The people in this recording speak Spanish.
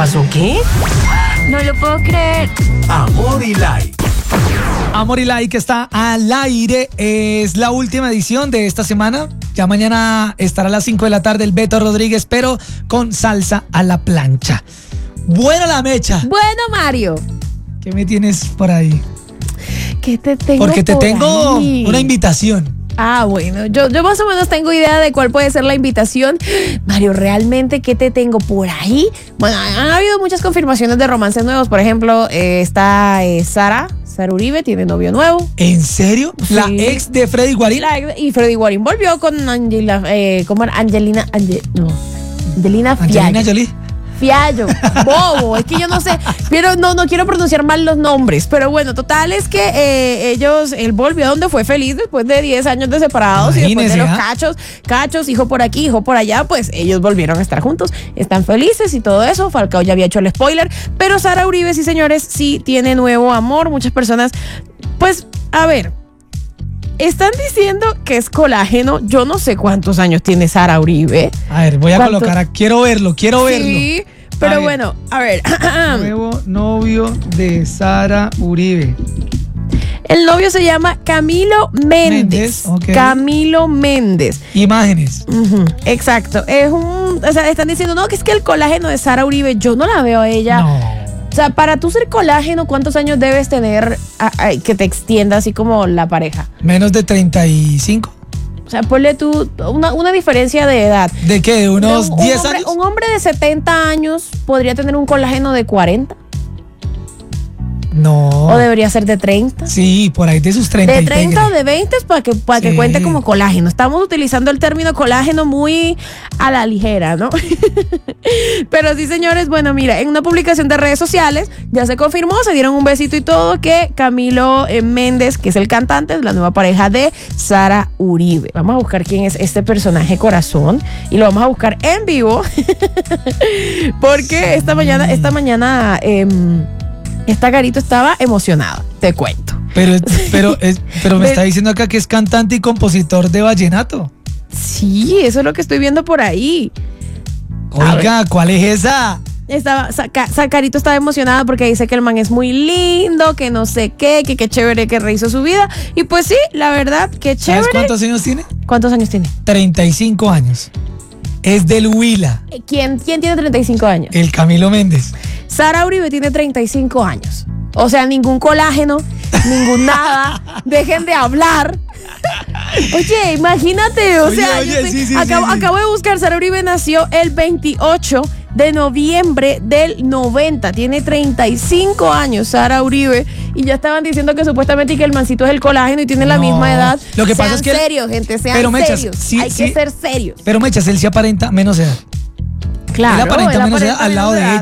¿Pasó qué? No lo puedo creer. Amor y Like. Amor y Like está al aire. Es la última edición de esta semana. Ya mañana estará a las 5 de la tarde el Beto Rodríguez, pero con salsa a la plancha. Buena la mecha. Bueno, Mario. ¿Qué me tienes por ahí? ¿Qué te tengo? Porque te por tengo ahí? una invitación. Ah, bueno, yo más o menos tengo idea de cuál puede ser la invitación. Mario, ¿realmente qué te tengo por ahí? Bueno, han habido muchas confirmaciones de romances nuevos. Por ejemplo, está Sara Uribe, tiene novio nuevo. ¿En serio? Sí. ¿La ex de Freddy Guarín? Y Freddy Guarín volvió con Angelina Angelina Jolie. Fiallo, bobo, es que yo no sé, pero no quiero pronunciar mal los nombres, pero bueno, total es que él volvió a donde fue feliz después de 10 años de separados. Imagínese, y después de los cachos, hijo por aquí, hijo por allá, pues ellos volvieron a estar juntos, están felices y todo eso. Falcao ya había hecho el spoiler, pero Sara Uribe, sí señores, sí tiene nuevo amor. Muchas personas, pues, a ver, están diciendo que es colágeno. Yo no sé cuántos años tiene Sara Uribe. A ver, voy a colocar. Quiero verlo. Sí, pero bueno, a ver. Nuevo novio de Sara Uribe. El novio se llama Camilo Méndez. Okay. Camilo Méndez. Imágenes. Exacto. O sea, están diciendo, no, que es que el colágeno de Sara Uribe, yo no la veo a ella. No. O sea, para tú ser colágeno, ¿cuántos años debes tener que te extienda así como la pareja? Menos de 35. O sea, ponle tú una diferencia de edad. ¿De qué? ¿De unos 10 años? Un hombre de 70 años podría tener un colágeno de 40. No. ¿O debería ser de 30? Sí, por ahí de sus 30. De 30 o de 20 es para que cuente como colágeno. Estamos utilizando el término colágeno muy a la ligera, ¿no? Pero sí, señores, bueno, mira, en una publicación de redes sociales ya se confirmó, se dieron un besito y todo, que Camilo Méndez, que es el cantante, es la nueva pareja de Sara Uribe. Vamos a buscar quién es este personaje corazón y lo vamos a buscar en vivo porque esta mañana esta Carito estaba emocionada, te cuento. Pero me está diciendo acá que es cantante y compositor de vallenato. Sí, eso es lo que estoy viendo por ahí. Oiga, ¿cuál es esa? Carito estaba emocionada porque dice que el man es muy lindo, que no sé qué, que qué chévere que rehizo su vida. Y pues sí, la verdad, qué chévere. ¿Sabes cuántos años tiene? ¿Cuántos años tiene? 35 años. Es del Huila. ¿Quién tiene 35 años? El Camilo Méndez. Sara Uribe tiene 35 años. O sea, ningún colágeno, ningún nada. Dejen de hablar. Oye, imagínate, acabo de buscar. Sara Uribe nació el 28 de noviembre del 90. Tiene 35 años Sara Uribe. Y ya estaban diciendo que supuestamente que el mancito es el colágeno y tiene la misma edad. Lo que pasa es que serios, gente, sean serios. Hay que ser serios. Pero Mechas, él sí aparenta menos edad. Claro, él aparenta menos edad al lado de ella.